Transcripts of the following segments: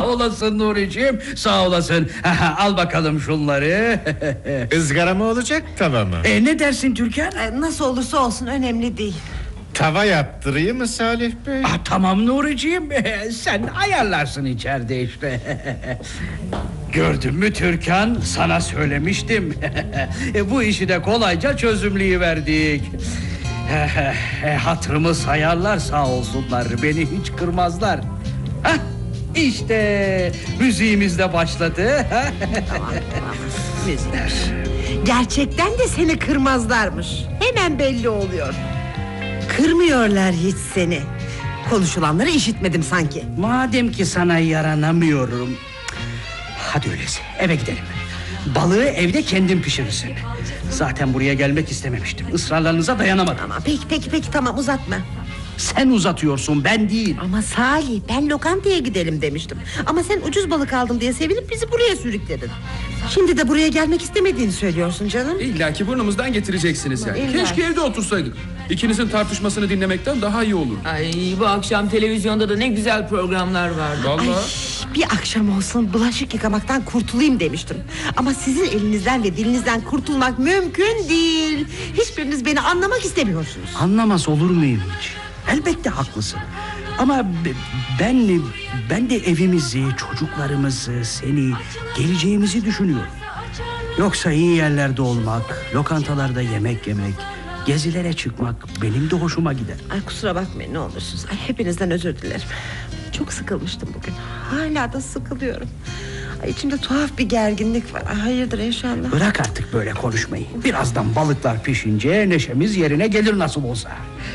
olasın Nuri'ciğim, sağ olasın. Al bakalım şunları. Izgara mı olacak, tava mı? Ne dersin Türkan? Nasıl olursa olsun önemli değil. Tava yaptırayım mı Salih Bey? Tamam Nuri'ciğim, sen ayarlarsın içeride işte. Gördün mü Türkan, sana söylemiştim. Bu işi de kolayca çözümleyiverdik. Hatırımı sayarlar sağ olsunlar, beni hiç kırmazlar. Hah, İşte müziğimiz de başladı. Tamam. Müzikler. Gerçekten de seni kırmazlarmış. Hemen belli oluyor. Kırmıyorlar hiç seni. Konuşulanları işitmedim sanki. Madem ki sana yaranamıyorum, hadi öyleyse eve gidelim. Balığı evde kendin pişirirsin. Zaten buraya gelmek istememiştim. Israrlarınıza dayanamadım. Ama peki tamam, uzatma. Sen uzatıyorsun, ben değil. Ama Salih, ben lokantaya gidelim demiştim. Ama sen ucuz balık aldım diye sevinip bizi buraya sürükledin. Şimdi de buraya gelmek istemediğini söylüyorsun canım. İlla ki burnumuzdan getireceksiniz yani. İlla. Keşke evde otursaydık. İkinizin tartışmasını dinlemekten daha iyi olur. Ay, bu akşam televizyonda da ne güzel programlar vardı. Vallahi. Bir akşam olsun bulaşık yıkamaktan kurtulayım demiştim. Ama sizin elinizden ve dilinizden kurtulmak mümkün değil. Hiçbiriniz beni anlamak istemiyorsunuz. Anlamaz olur muyum hiç? Elbette haklısın. Ama ben de evimizi, çocuklarımızı, seni, geleceğimizi düşünüyorum. Yoksa iyi yerlerde olmak, lokantalarda yemek yemek, gezilere çıkmak benim de hoşuma gider. Ay kusura bakmayın ne olursunuz. Ay, hepinizden özür dilerim. Çok sıkılmıştım bugün. Hala da sıkılıyorum. Ay, içimde tuhaf bir gerginlik var. Ay, hayırdır inşallah. Bırak artık böyle konuşmayı. Birazdan balıklar pişince neşemiz yerine gelir nasıl olsa.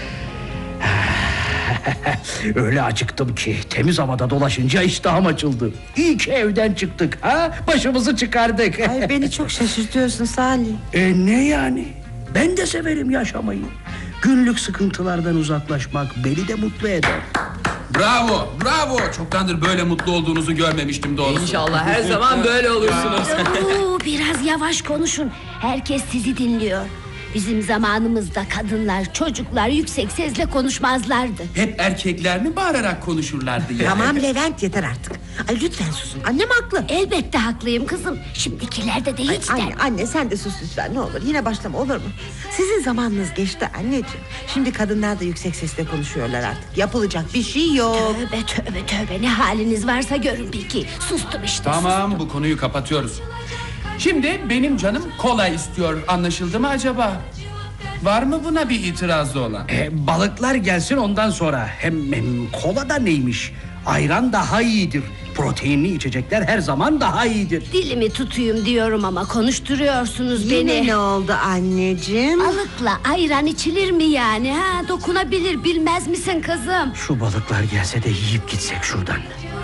Öyle acıktım ki temiz havada dolaşınca iştahım açıldı. İyi ki evden çıktık, başımızı çıkardık. Ay, beni çok şaşırtıyorsun Salih. Ne yani? Ben de severim yaşamayı. Günlük sıkıntılardan uzaklaşmak beni de mutlu eder. Bravo. Çoktandır böyle mutlu olduğunuzu görmemiştim doğrusu. İnşallah her zaman böyle olursunuz. Biraz yavaş konuşun. Herkes sizi dinliyor. Bizim zamanımızda kadınlar, çocuklar yüksek sesle konuşmazlardı. Hep erkekler mi bağırarak konuşurlardı ya? Tamam Levent, yeter artık. Ay lütfen susun, annem haklı. Elbette haklıyım kızım. Şimdikilerde de hiç Ay, anne sen de sus lütfen, ne olur. Yine başlama, olur mu? Sizin zamanınız geçti anneciğim. Şimdi kadınlar da yüksek sesle konuşuyorlar artık. Yapılacak bir şey yok. Tövbe ne haliniz varsa görün peki. Sustum işte. Tamam, bu konuyu kapatıyoruz. Şimdi benim canım kola istiyor, anlaşıldı mı acaba? Var mı buna bir itirazı olan? Balıklar gelsin ondan sonra. Hem kola da neymiş? Ayran daha iyidir. Proteinli içecekler her zaman daha iyidir. Dilimi tutuyum diyorum ama konuşturuyorsunuz Yine beni. ne oldu anneciğim? Balıkla ayran içilir mi yani? Dokunabilir bilmez misin kızım? Şu balıklar gelse de yiyip gitsek şuradan.